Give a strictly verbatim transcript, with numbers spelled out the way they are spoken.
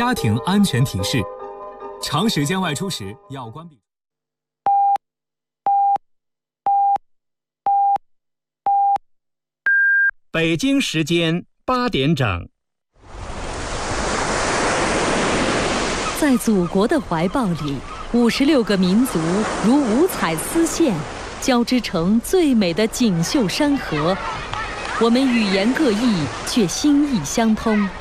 家庭安全提示：长时间外出时要关闭。 北京时间八点整。 在祖国的怀抱里，五十六个民族如五彩丝线，交织成最美的锦绣山河。我们语言各异，却心意相通。